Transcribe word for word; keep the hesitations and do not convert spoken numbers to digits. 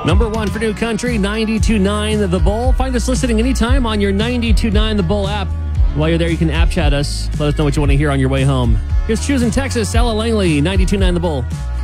Number one for New Country, ninety-two point nine The Bull. Find us listening anytime on your ninety-two point nine The Bull app. While you're there, you can app chat us. Let us know what you want to hear on your way home. Here's Choosing Texas, Ella Langley, ninety-two point nine The Bull.